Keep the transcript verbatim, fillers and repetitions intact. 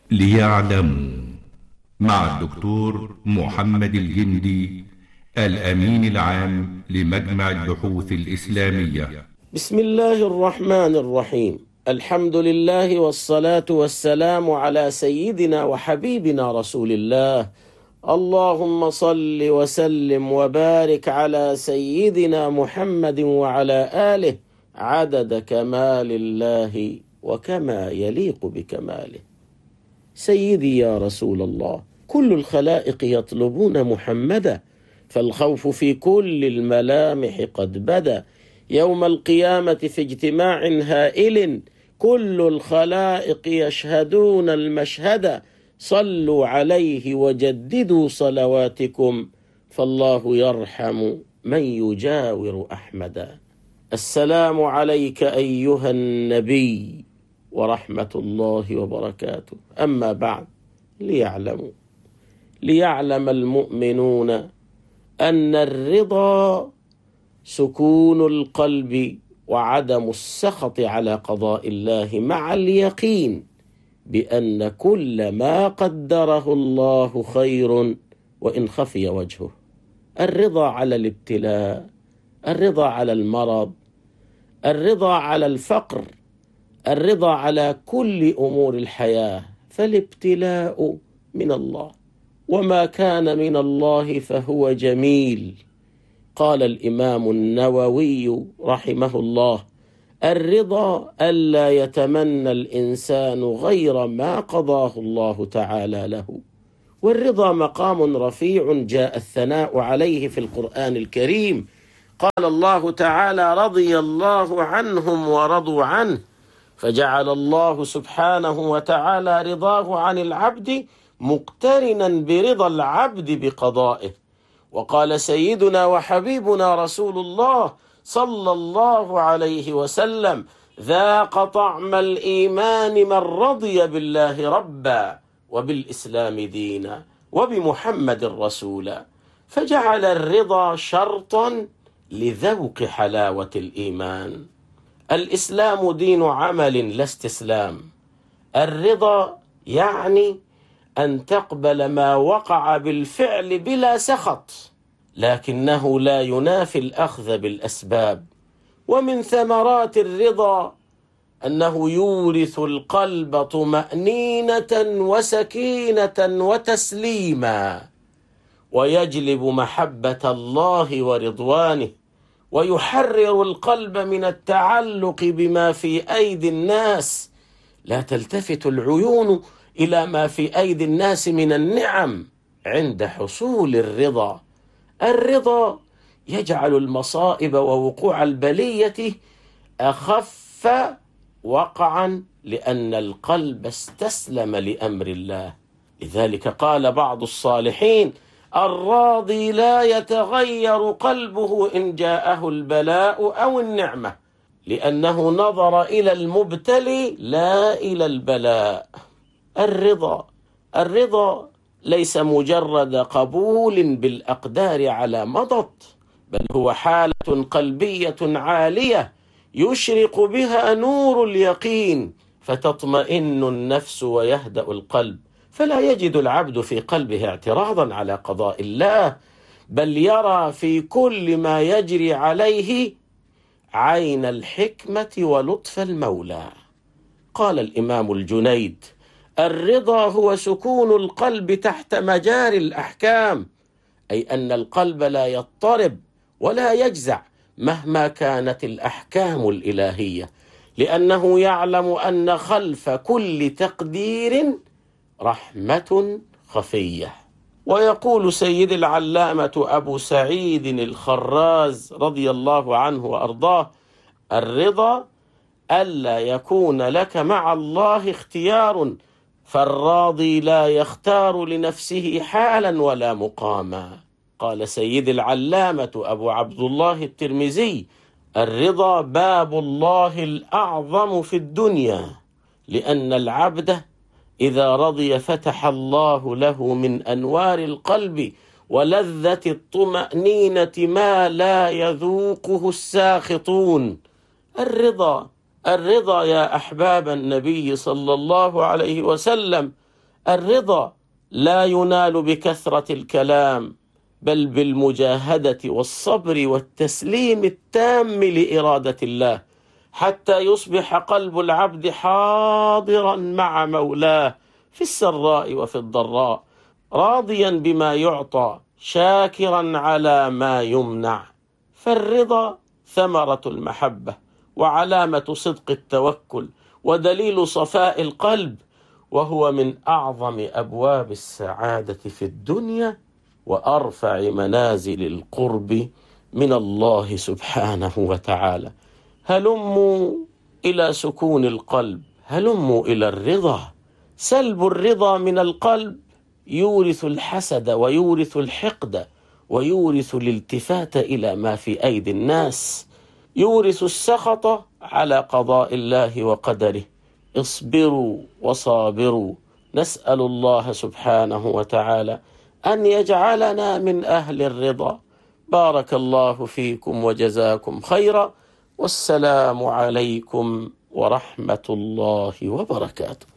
ليعلموا مع الدكتور محمد الجندي الأمين العام لمجمع البحوث الإسلامية. بسم الله الرحمن الرحيم. الحمد لله والصلاة والسلام على سيدنا وحبيبنا رسول الله. اللهم صل وسلم وبارك على سيدنا محمد وعلى آله عدد كمال الله وكما يليق بكماله. سيدي يا رسول الله، كل الخلائق يطلبون محمدا، فالخوف في كل الملامح قد بدا. يوم القيامة في اجتماع هائل كل الخلائق يشهدون المشهد، صلوا عليه وجددوا صلواتكم فالله يرحم من يجاور أحمدا. السلام عليك أيها النبي ورحمة الله وبركاته. أما بعد، ليعلموا ليعلم المؤمنون أن الرضا سكون القلب وعدم السخط على قضاء الله، مع اليقين بأن كل ما قدره الله خير وإن خفي وجهه. الرضا على الابتلاء، الرضا على المرض، الرضا على الفقر، الرضا على كل أمور الحياة، فالابتلاء من الله، وما كان من الله فهو جميل. قال الإمام النووي رحمه الله: الرضا ألا يتمنى الإنسان غير ما قضاه الله تعالى له. والرضا مقام رفيع جاء الثناء عليه في القرآن الكريم. قال الله تعالى: رضي الله عنهم ورضوا عنه، فجعل الله سبحانه وتعالى رضاه عن العبد مقترنا برضا العبد بقضائه. وقال سيدنا وحبيبنا رسول الله صلى الله عليه وسلم: ذاق طعم الإيمان من رضي بالله ربا وبالإسلام دينا وبمحمد رسولا. فجعل الرضا شرطا لذوق حلاوة الإيمان. الإسلام دين عمل لا استسلام. الرضا يعني أن تقبل ما وقع بالفعل بلا سخط، لكنه لا ينافي الأخذ بالأسباب. ومن ثمرات الرضا أنه يورث القلب طمأنينة وسكينة وتسليما، ويجلب محبة الله ورضوانه، ويحرر القلب من التعلق بما في أيدي الناس. لا تلتفت العيون إلى ما في أيدي الناس من النعم عند حصول الرضا. الرضا يجعل المصائب ووقوع البلية أخف وقعا، لأن القلب استسلم لأمر الله. لذلك قال بعض الصالحين: الراضي لا يتغير قلبه إن جاءه البلاء أو النعمة، لأنه نظر إلى المبتلي لا إلى البلاء. الرضا الرضا ليس مجرد قبول بالأقدار على مضض، بل هو حالة قلبية عالية يشرق بها نور اليقين، فتطمئن النفس ويهدأ القلب، فلا يجد العبد في قلبه اعتراضا على قضاء الله، بل يرى في كل ما يجري عليه عين الحكمة ولطف المولى. قال الإمام الجنيد: الرضا هو سكون القلب تحت مجاري الأحكام، أي أن القلب لا يضطرب ولا يجزع مهما كانت الأحكام الإلهية، لأنه يعلم أن خلف كل تقدير رحمة خفية. ويقول سيد العلامة أبو سعيد الخراز رضي الله عنه وأرضاه: الرضا ألا يكون لك مع الله اختيار، فالراضي لا يختار لنفسه حالا ولا مقاما. قال سيد العلامة أبو عبد الله الترمذي: الرضا باب الله الأعظم في الدنيا، لأن العبد إذا رضي فتح الله له من أنوار القلب ولذة الطمأنينة ما لا يذوقه الساخطون. الرضا الرضا يا أحباب النبي صلى الله عليه وسلم الرضا لا ينال بكثرة الكلام، بل بالمجاهدة والصبر والتسليم التام لإرادة الله، حتى يصبح قلب العبد حاضرا مع مولاه في السراء وفي الضراء، راضيا بما يعطى، شاكرا على ما يمنع. فالرضا ثمرة المحبة، وعلامة صدق التوكل، ودليل صفاء القلب، وهو من أعظم أبواب السعادة في الدنيا وأرفع منازل القرب من الله سبحانه وتعالى. هلموا إلى سكون القلب، هلموا إلى الرضا. سلب الرضا من القلب يورث الحسد ويورث الحقد ويورث الالتفات إلى ما في أيدي الناس، يورث السخط على قضاء الله وقدره. اصبروا وصابروا، نسأل الله سبحانه وتعالى أن يجعلنا من أهل الرضا. بارك الله فيكم وجزاكم خيرا، والسلام عليكم ورحمة الله وبركاته.